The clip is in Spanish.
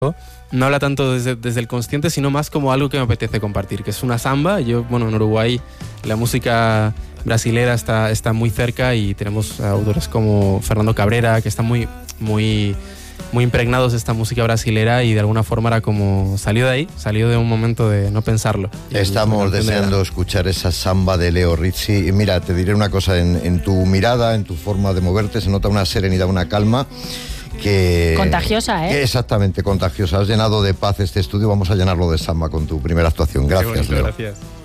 no habla tanto desde el consciente, sino más como algo que me apetece compartir, que es una samba. Yo, bueno, en Uruguay la música brasilera está muy cerca y tenemos autores como Fernando Cabrera, que están muy impregnados de esta música brasilera, y de alguna forma era como salió de un momento de no pensarlo. Estamos deseando escuchar esa samba de Leo Rizzi. Y mira, te diré una cosa, en tu mirada, en tu forma de moverte, se nota una serenidad, una calma que... Contagiosa, ¿eh? Exactamente, contagiosa. Has llenado de paz este estudio, vamos a llenarlo de samba con tu primera actuación. Gracias, Leo. Gracias.